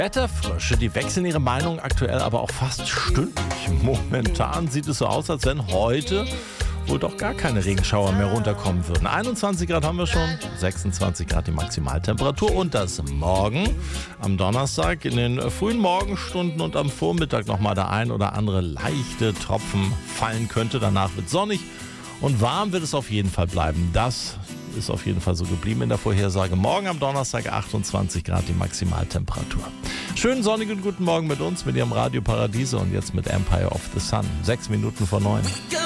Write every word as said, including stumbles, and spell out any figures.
Wetterfrösche, die wechseln ihre Meinung aktuell aber auch fast stündlich. Momentan sieht es so aus, als wenn heute wohl doch gar keine Regenschauer mehr runterkommen würden. einundzwanzig Grad haben wir schon, sechsundzwanzig Grad die Maximaltemperatur und das morgen am Donnerstag in den frühen Morgenstunden und am Vormittag nochmal der ein oder andere leichte Tropfen fallen könnte. Danach wird sonnig und warm wird es auf jeden Fall bleiben. Das ist auf jeden Fall so geblieben in der Vorhersage. Morgen am Donnerstag achtundzwanzig Grad die Maximaltemperatur. Schönen sonnigen guten Morgen mit uns, mit Ihrem Radio Paradiese und jetzt mit Empire of the Sun. Sechs Minuten vor neun.